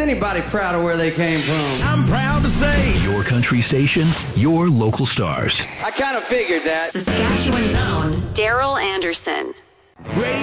anybody proud of where they came from? I'm proud to say, your country station, your local stars. I kind of figured that. Saskatchewan's own Daryl Anderson.